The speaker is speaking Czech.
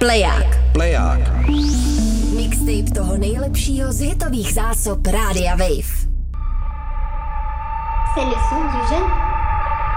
Pleják. Mixtape toho nejlepšího z hitových zásob Rádia Wave. C'est le son du jeune